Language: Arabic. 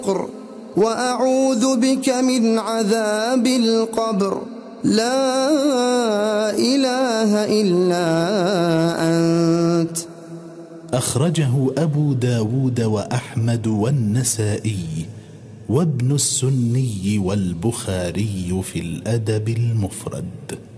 وأعوذ بك من عذاب القبر. لا إله إلا أنت. أخرجه أبو داود وأحمد والنسائي وابن السني والبخاري في الأدب المفرد.